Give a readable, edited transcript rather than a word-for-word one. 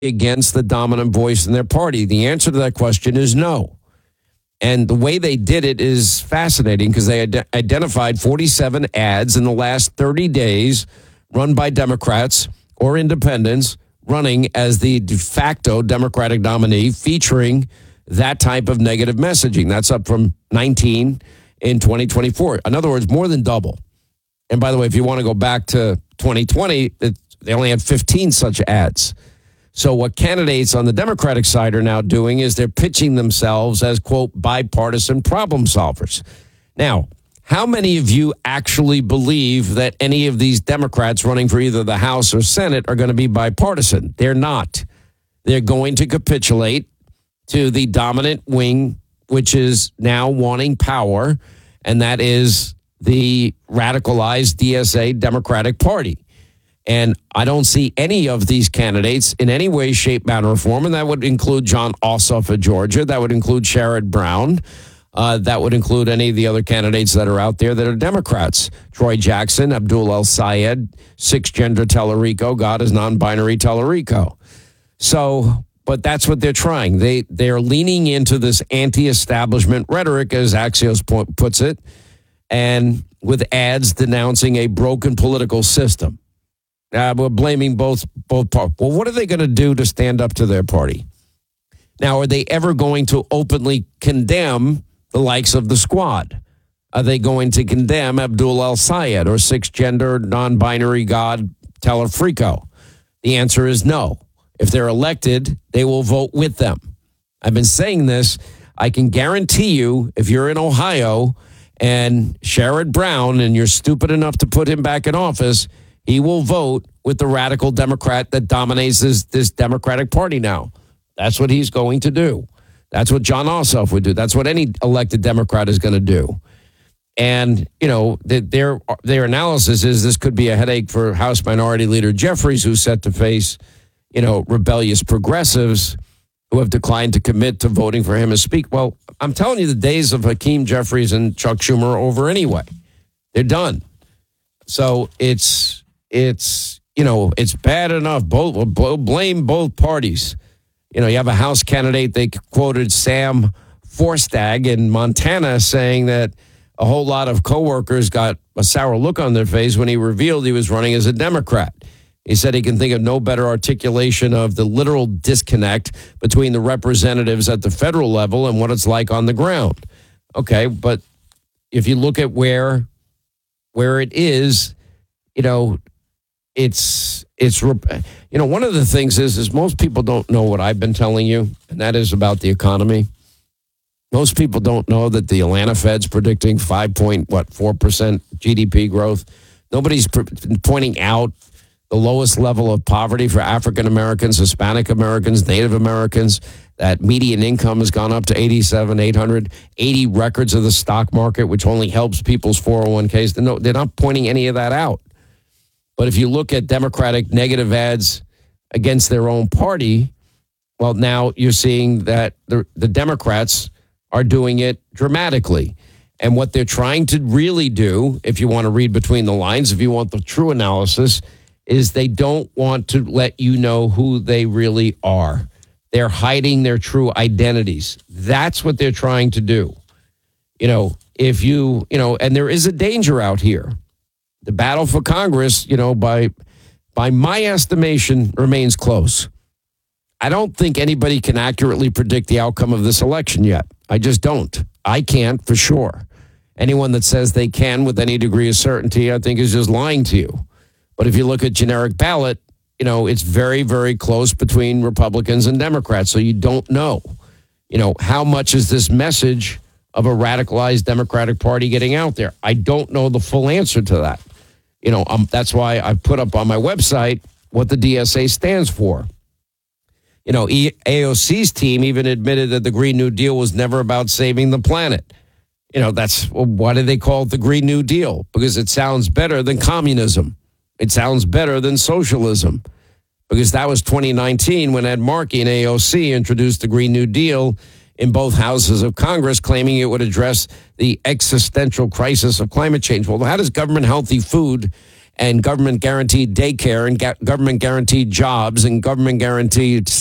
against the dominant voice in their party? The answer to that question is no. And the way they did it is fascinating because they identified 47 ads in the last 30 days run by Democrats or independents running as the de facto Democratic nominee featuring that type of negative messaging. That's up from 19 in 2024. In other words, more than double. And by the way, if you want to go back to 2020, they only had 15 such ads. So what candidates on the Democratic side are now doing is they're pitching themselves as, quote, bipartisan problem solvers. Now, how many of you actually believe that any of these Democrats running for either the House or Senate are going to be bipartisan? They're not. They're going to capitulate to the dominant wing, which is now wanting power, and that is the radicalized DSA Democratic Party. And I don't see any of these candidates in any way, shape, manner, or form. And that would include Jon Ossoff of Georgia. That would include Sherrod Brown. That would include any of the other candidates that are out there that are Democrats. Troy Jackson, Abdul El-Sayed, cisgender Tellerico, God is non-binary Tellerico. So, but that's what they're trying. They're leaning into this anti-establishment rhetoric, as Axios puts it, and with ads denouncing a broken political system. We're blaming both parties. Well, what are they going to do to stand up to their party? Now, are they ever going to openly condemn the likes of the Squad? Are they going to condemn Abdul El-Sayed or cisgender, non-binary God Tellerico? The answer is no. If they're elected, they will vote with them. I've been saying this. I can guarantee you, if you're in Ohio and Sherrod Brown and you're stupid enough to put him back in office, he will vote with the radical Democrat that dominates this Democratic Party now. That's what he's going to do. That's what Jon Ossoff would do. That's what any elected Democrat is going to do. And, you know, their analysis is this could be a headache for House Minority Leader Jeffries, who's set to face, you know, rebellious progressives who have declined to commit to voting for him as Speaker. Well, I'm telling you, the days of Hakeem Jeffries and Chuck Schumer are over anyway. They're done. So it's you know, it's bad enough. Blame both parties. You know, you have a House candidate. They quoted Sam Forstag in Montana saying that a whole lot of coworkers got a sour look on their face when he revealed he was running as a Democrat. He said he can think of no better articulation of the literal disconnect between the representatives at the federal level and what it's like on the ground. Okay, but if you look at where it is, you know, it's you know, one of the things is most people don't know what I've been telling you, and that is about the economy. Most people don't know that the Atlanta Fed's predicting 5.4% GDP growth. Nobody's pointing out the lowest level of poverty for African Americans, Hispanic Americans, Native Americans. That median income has gone up to $87,880 records of the stock market, which only helps people's 401ks. They're not pointing any of that out. But if you look at Democratic negative ads against their own party, well, now you're seeing that the Democrats are doing it dramatically. And what they're trying to really do, if you want to read between the lines, if you want the true analysis, is they don't want to let you know who they really are. They're hiding their true identities. That's what they're trying to do. You know, if you know, and there is a danger out here. The battle for Congress, you know, by my estimation, remains close. I don't think anybody can accurately predict the outcome of this election yet. I just don't. I can't for sure. Anyone that says they can with any degree of certainty, I think, is just lying to you. But if you look at generic ballot, you know, it's very, very close between Republicans and Democrats. So you don't know, you know, how much is this message of a radicalized Democratic Party getting out there? I don't know the full answer to that. You know, that's why I put up on my website what the DSA stands for. You know, AOC's team even admitted that the Green New Deal was never about saving the planet. You know, why do they call it the Green New Deal? Because it sounds better than communism. It sounds better than socialism. Because that was 2019 when Ed Markey and AOC introduced the Green New Deal in both houses of Congress, claiming it would address the existential crisis of climate change. Well, how does government healthy food and government guaranteed daycare and government guaranteed jobs and government guaranteed